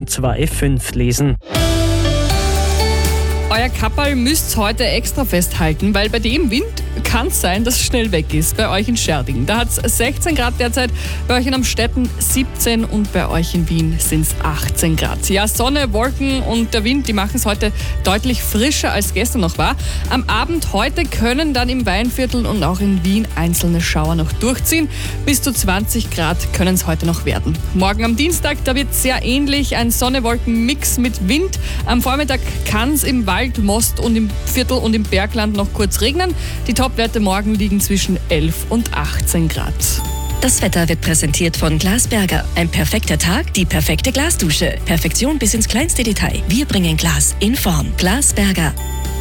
CO2,5 lesen. Euer Kapperl müsst heute extra festhalten, weil bei dem Wind kann es sein, dass es schnell weg ist. Bei euch in Scherding. Da hat es 16 Grad derzeit, bei euch in Amstetten 17 und bei euch in Wien sind es 18 Grad. Ja, Sonne, Wolken und der Wind, die machen es heute deutlich frischer als gestern noch war. Am Abend heute können dann im Weinviertel und auch in Wien einzelne Schauer noch durchziehen. Bis zu 20 Grad können es heute noch werden. Morgen am Dienstag, da wird es sehr ähnlich, ein Sonne-Wolken-Mix mit Wind. Am Vormittag kann es im Wald, Most und im Viertel und im Bergland noch kurz regnen. Die Topwerte morgen liegen zwischen 11 und 18 Grad. Das Wetter wird präsentiert von Glasberger. Ein perfekter Tag, die perfekte Glasdusche. Perfektion bis ins kleinste Detail. Wir bringen Glas in Form. Glasberger.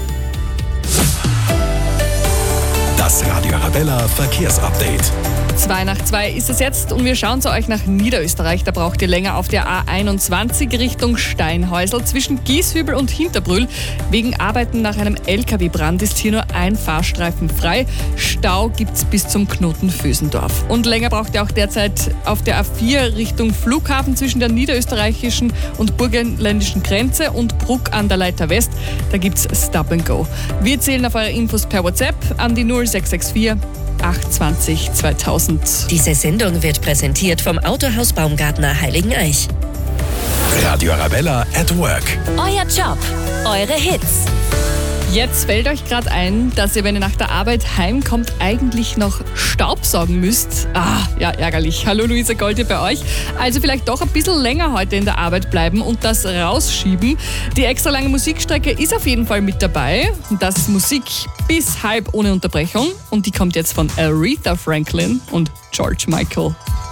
Das Radio Arabella Verkehrsupdate. 2:02 ist es jetzt und wir schauen zu euch nach Niederösterreich. Da braucht ihr länger auf der A21 Richtung Steinhäusl zwischen Gieshübel und Hinterbrühl. Wegen Arbeiten nach einem LKW-Brand ist hier nur ein Fahrstreifen frei. Stau gibt's bis zum Knoten Vösendorf. Und länger braucht ihr auch derzeit auf der A4 Richtung Flughafen zwischen der niederösterreichischen und burgenländischen Grenze und Bruck an der Leiter West. Da gibt's Stop and Go. Wir zählen auf eure Infos per WhatsApp an die 0664 820 2000. Diese Sendung wird präsentiert vom Autohaus Baumgartner Heiligeneich. Radio Arabella at Work. Euer Job, eure Hits. Jetzt fällt euch gerade ein, dass ihr, wenn ihr nach der Arbeit heimkommt, eigentlich noch Staubsaugen müsst. Ja, ärgerlich. Hallo Luisa Gold hier bei euch. Also vielleicht doch ein bisschen länger heute in der Arbeit bleiben und das rausschieben. Die extra lange Musikstrecke ist auf jeden Fall mit dabei. Das ist Musik bis halb ohne Unterbrechung. Und die kommt jetzt von Aretha Franklin und George Michael.